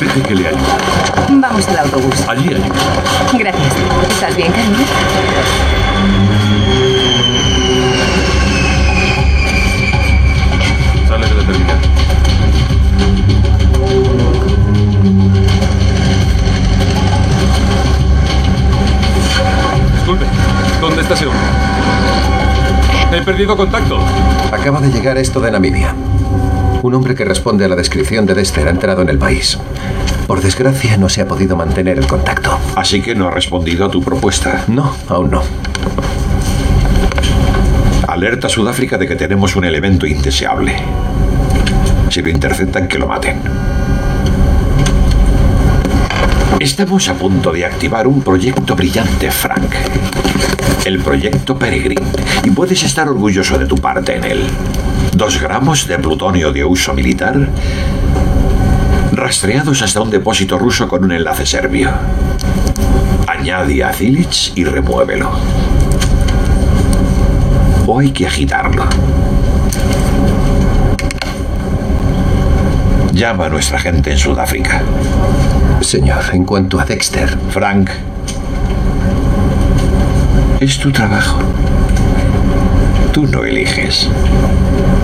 Deje que le ayude. Vamos al autobús. Allí ayuda. Gracias. ¿Estás bien, cariño? Sale de la terminal. Disculpe, ¿dónde está ese hombre? He perdido contacto. Acaba de llegar esto de Namibia. Un hombre que responde a la descripción de Dexter ha entrado en el país. Por desgracia, no se ha podido mantener el contacto. Así que no ha respondido a tu propuesta. No, aún no. Alerta a Sudáfrica de que tenemos un elemento indeseable. Si lo interceptan, que lo maten. Estamos a punto de activar un proyecto brillante, Frank. El proyecto Peregrine. Y puedes estar orgulloso de tu parte en él. 2 gramos de plutonio de uso militar rastreados hasta un depósito ruso con un enlace serbio. Añade a Zilic y remuévelo. O hay que agitarlo. Llama a nuestra gente en Sudáfrica. Señor, en cuanto a Dexter... Frank, es tu trabajo. Tú no eliges.